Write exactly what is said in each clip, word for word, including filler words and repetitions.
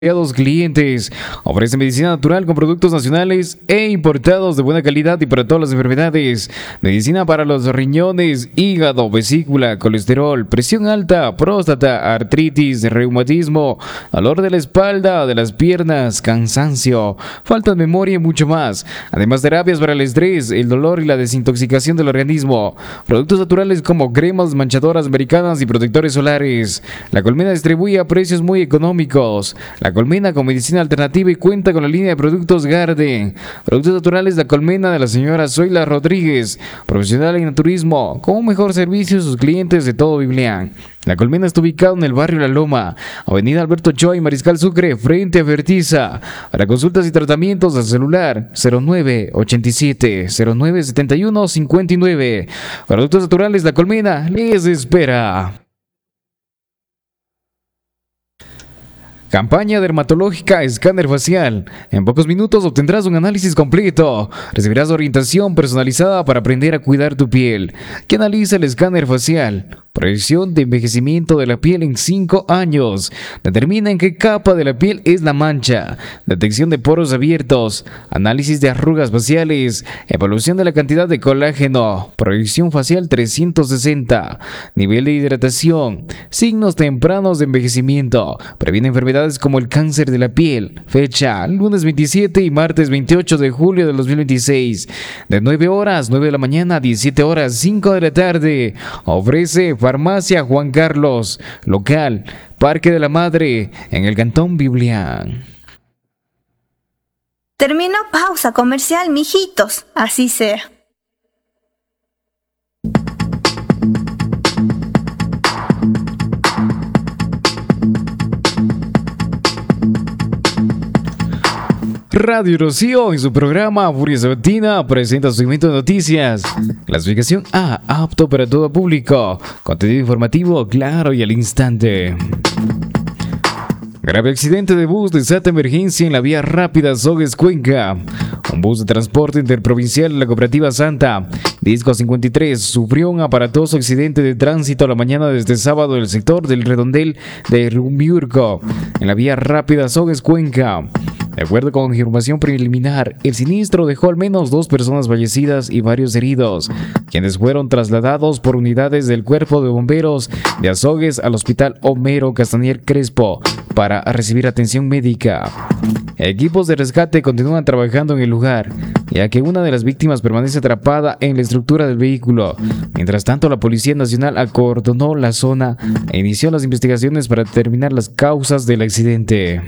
Los clientes ofrecen medicina natural con productos nacionales e importados de buena calidad y para todas las enfermedades. Medicina para los riñones, hígado, vesícula, colesterol, presión alta, próstata, artritis, reumatismo, dolor de la espalda, de las piernas, cansancio, falta de memoria y mucho más. Además, terapias para el estrés, el dolor y la desintoxicación del organismo. Productos naturales como cremas manchadoras americanas y protectores solares. La Colmena distribuye a precios muy económicos. La Colmena con medicina alternativa y cuenta con la línea de productos Garden. Productos naturales La Colmena de la señora Zoila Rodríguez, profesional en naturismo, con un mejor servicio a sus clientes de todo Biblián. La Colmena está ubicada en el barrio La Loma, avenida Alberto Ochoa y Mariscal Sucre, frente a Fertiza. Para consultas y tratamientos al celular cero nueve ochenta y siete cero nueve setenta y uno cincuenta y nueve. Productos naturales La Colmena les espera. Campaña dermatológica escáner facial. En pocos minutos obtendrás un análisis completo. Recibirás orientación personalizada para aprender a cuidar tu piel. ¿Qué analiza el escáner facial? Proyección de envejecimiento de la piel en cinco años. Determina en qué capa de la piel es la mancha. Detección de poros abiertos. Análisis de arrugas faciales. Evaluación de la cantidad de colágeno. Proyección facial trescientos sesenta. Nivel de hidratación. Signos tempranos de envejecimiento. Previene enfermedades como el cáncer de la piel. Fecha: lunes veintisiete y martes veintiocho de julio de dos mil veintiséis. De nueve horas, nueve de la mañana a diecisiete horas, cinco de la tarde. Ofrece Farmacia Juan Carlos, local, Parque de la Madre, en el Cantón Biblián. Terminó pausa comercial, mijitos, así sea. Radio Rocío en su programa Furia Sabatina presenta su segmento de noticias. Clasificación A, apto para todo público. Contenido informativo claro y al instante. Grave accidente de bus desata emergencia en la vía rápida Sogues Cuenca. Un bus de transporte interprovincial de la Cooperativa Santa, Disco cincuenta y tres, sufrió un aparatoso accidente de tránsito a la mañana de este sábado en el sector del redondel de Rumiurco, en la vía rápida Sogues Cuenca. De acuerdo con información preliminar, el siniestro dejó al menos dos personas fallecidas y varios heridos, quienes fueron trasladados por unidades del Cuerpo de Bomberos de Azogues al Hospital Homero Castañer Crespo para recibir atención médica. Equipos de rescate continúan trabajando en el lugar, ya que una de las víctimas permanece atrapada en la estructura del vehículo. Mientras tanto, la Policía Nacional acordonó la zona e inició las investigaciones para determinar las causas del accidente.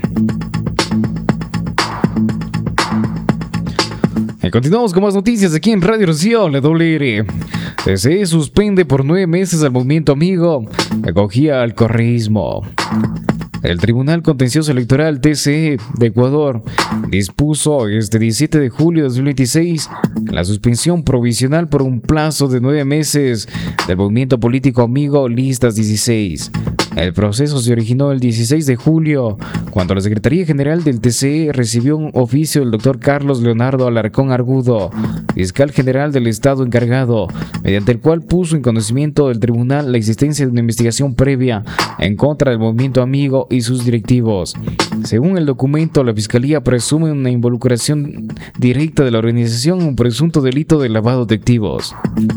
Y continuamos con más noticias aquí en Radio Rocío, la doble R. T C E suspende por nueve meses al movimiento amigo que acogía al correísmo. El Tribunal Contencioso Electoral T C E de Ecuador dispuso este diecisiete de julio de dos mil veintiséis la suspensión provisional por un plazo de nueve meses del movimiento político amigo Listas dieciséis. El proceso se originó el dieciséis de julio, cuando la Secretaría General del T C E recibió un oficio del doctor Carlos Leonardo Alarcón Argudo, fiscal general del Estado encargado, mediante el cual puso en conocimiento del tribunal la existencia de una investigación previa en contra del movimiento amigo y sus directivos. Según el documento, la Fiscalía presume una involucración directa de la organización en un presunto delito de lavado de activos.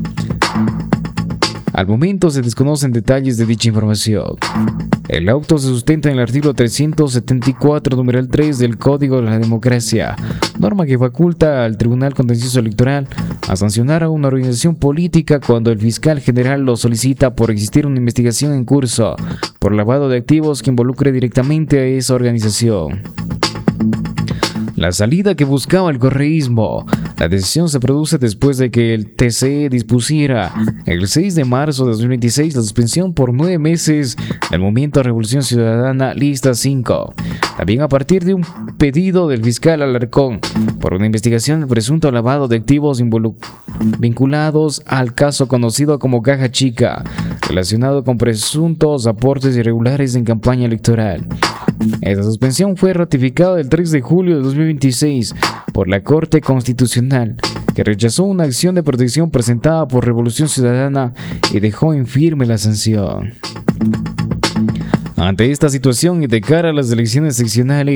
Al momento se desconocen detalles de dicha información. El auto se sustenta en el artículo trescientos setenta y cuatro, numeral tres del Código de la Democracia, norma que faculta al Tribunal Contencioso Electoral a sancionar a una organización política cuando el fiscal general lo solicita por existir una investigación en curso por lavado de activos que involucre directamente a esa organización. La salida que buscaba el correísmo. La decisión se produce después de que el T C E dispusiera el seis de marzo de dos mil veintiséis la suspensión por nueve meses del Movimiento Revolución Ciudadana Lista cinco. También a partir de un pedido del fiscal Alarcón por una investigación del presunto lavado de activos vinculados al caso conocido como Caja Chica, relacionado con presuntos aportes irregulares en campaña electoral. Esta suspensión fue ratificada el tres de julio de dos mil veintiséis por la Corte Constitucional, que rechazó una acción de protección presentada por Revolución Ciudadana y dejó en firme la sanción. Ante esta situación y de cara a las elecciones seccionales,